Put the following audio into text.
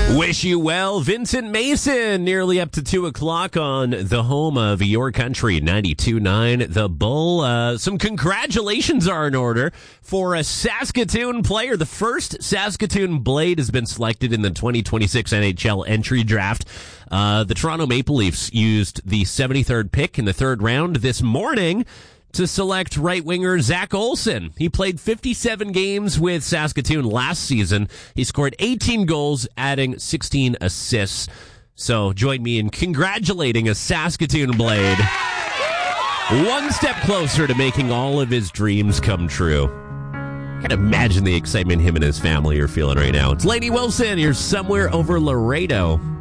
Wish you well, Vincent Mason, nearly up to 2 o'clock on the home of your country, 92.9 The Bull. Some congratulations are in order for a Saskatoon player. The first Saskatoon Blade has been selected in the 2026 NHL entry draft. The Toronto Maple Leafs used the 73rd pick in the third round this morning to select right winger Zach Olsen. He played 57 games with Saskatoon last season. He scored 18 goals, adding 16 assists. So join me in congratulating a Saskatoon Blade. One step closer to making all of his dreams come true. I can imagine the excitement him and his family are feeling right now. It's Lainey Wilson. You're somewhere over Laredo.